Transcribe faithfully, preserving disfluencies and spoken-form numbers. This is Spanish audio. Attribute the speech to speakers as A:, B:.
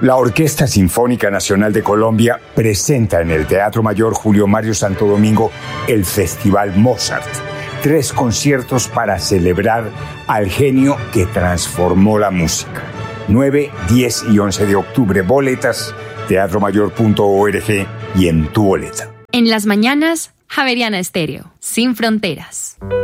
A: La Orquesta Sinfónica Nacional de Colombia presenta en el Teatro Mayor Julio Mario Santo Domingo el Festival Mozart. Tres conciertos para celebrar al genio que transformó la música. nueve, diez y once de octubre. Boletas, teatro mayor punto org y en tu boleta.
B: En las mañanas, Javeriana Estéreo, sin fronteras.